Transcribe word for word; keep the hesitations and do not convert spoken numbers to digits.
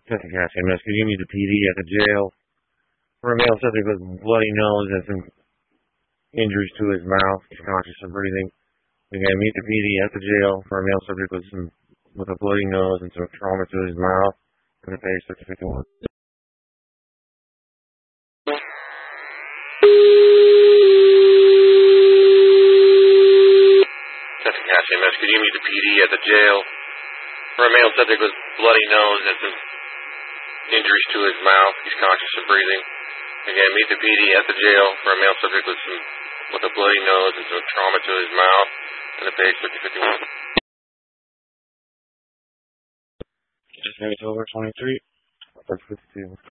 Jessica Cassidy, I'm asking you meet the P D at the jail for a male subject with bloody nose and some injuries to his mouth. He's conscious of breathing. We gotta meet the P D at the jail for a male subject with some with a bloody nose and some trauma to his mouth and the face of fifty-one. Jessica Cassidy, I'm asking you meet the P D at the jail for a male subject with bloody nose and some injuries to his mouth. He's conscious of breathing. Again, meet the P D at the jail for a male subject with some with a bloody nose and some trauma to his mouth and the face fifty fifty-one. Just maybe over twenty-three. fifty-two.